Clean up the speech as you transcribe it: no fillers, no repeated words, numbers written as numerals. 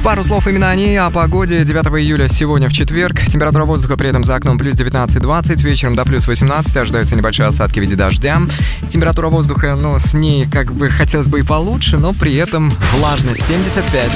Пару слов именно о ней, о погоде. 9 июля сегодня в четверг. Температура воздуха при этом за окном плюс 19-20, вечером до плюс 18, ожидаются небольшие осадки в виде дождя. Температура воздуха, с ней как бы хотелось бы и получше, но при этом влажность 75%.